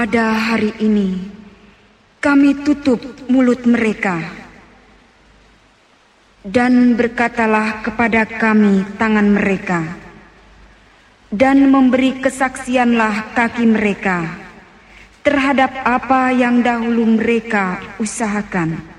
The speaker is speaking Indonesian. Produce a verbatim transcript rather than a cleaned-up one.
Pada hari ini, kami tutup mulut mereka. Dan berkatalah kepada kami tangan mereka, dan memberi kesaksianlah kaki mereka terhadap apa yang dahulu mereka usahakan.